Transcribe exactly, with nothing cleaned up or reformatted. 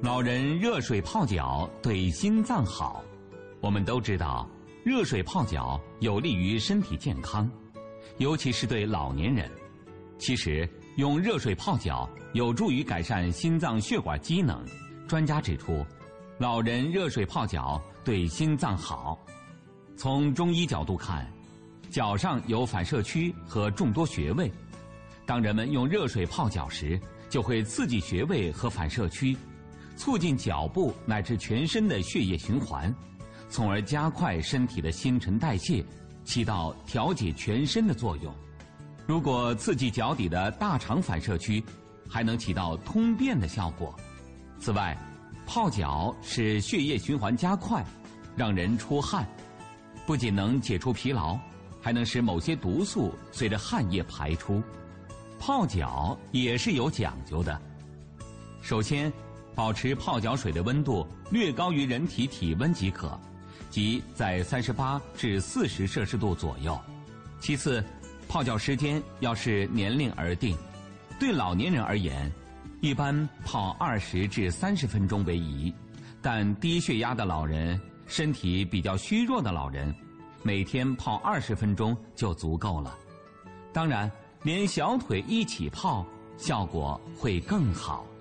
老人热水泡脚对心脏好。我们都知道，热水泡脚有利于身体健康，尤其是对老年人。其实，用热水泡脚有助于改善心脏血管机能。专家指出，老人热水泡脚对心脏好。从中医角度看，脚上有反射区和众多穴位，当人们用热水泡脚时，就会刺激穴位和反射区，促进脚部乃至全身的血液循环，从而加快身体的新陈代谢，起到调节全身的作用。如果刺激脚底的大肠反射区，还能起到通便的效果。此外，泡脚使血液循环加快，让人出汗，不仅能解除疲劳，还能使某些毒素随着汗液排出。泡脚也是有讲究的。首先，保持泡脚水的温度略高于人体体温即可，即在三十八至四十摄氏度左右。其次，泡脚时间要视年龄而定，对老年人而言，一般泡二十至三十分钟为宜，但低血压的老人、身体比较虚弱的老人，每天泡二十分钟就足够了。当然，连小腿一起泡，效果会更好。